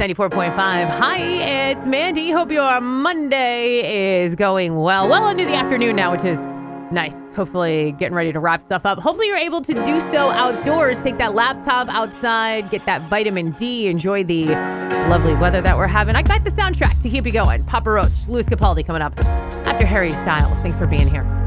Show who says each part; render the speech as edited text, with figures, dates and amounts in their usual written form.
Speaker 1: 94.5. Hi, it's Mandy. Hope your Monday is going well. Well into the afternoon now, which is nice. Hopefully getting ready to wrap stuff up. Hopefully you're able to do so outdoors. Take that laptop outside, get that vitamin D, enjoy the lovely weather that we're having. I got the soundtrack to keep you going. Papa Roach, Louis Capaldi coming up after Harry Styles. Thanks for being here.